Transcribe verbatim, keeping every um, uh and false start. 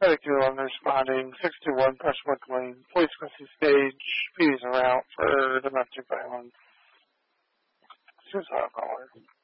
Medical on responding. six two one Brushwood Lane. Police crossing stage. P D's en route for domestic violence. Suicide caller.